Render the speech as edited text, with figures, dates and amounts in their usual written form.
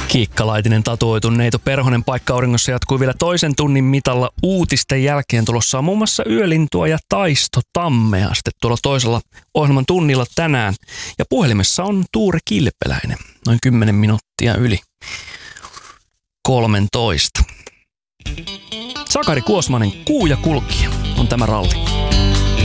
Kiikka Laitinen tatuoitu Neito Perhonen paikka auringossa jatkuu vielä toisen tunnin mitalla. Uutisten jälkeen tulossa on muun muassa Yölintua ja Taisto Tammea sitten tuolla toisella ohjelman tunnilla tänään. Ja puhelimessa on Tuure Kilpeläinen, noin 10 minuuttia yli 13. Sakari Kuosmanen, Kuu ja kulkija on tämä ralli.